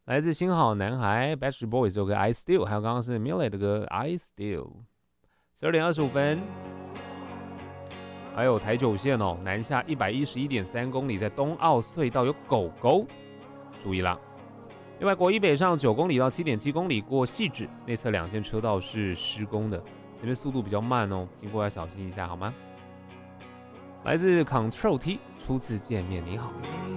来自新好男孩 Backstreet Boys 这首歌 I Still， 还有刚刚是 Millet 的歌 I Still。12点25分，还有台九线哦，南下111.3公里，在东澳隧道有狗狗，注意啦。另外，国一北上9公里到7.7公里过汐止，内侧2线车道是施工的，这边速度比较慢哦，经过要小心一下好吗？来自 Control T， 初次见面你好。